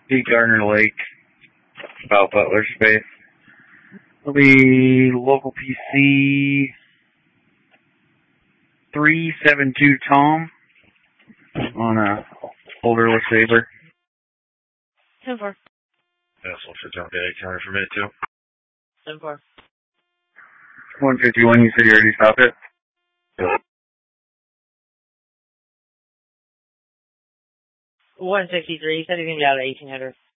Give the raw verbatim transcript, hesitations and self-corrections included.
Pete Gardner Lake, South Butler Space. It'll be local P C three seven two Tom on a older Saber. ten four. That's one for John Day, counter for minute two. ten four. one fifty-one, you said you already stopped it? Yeah. one sixty-three, you said you're going to be out at eighteen hundred.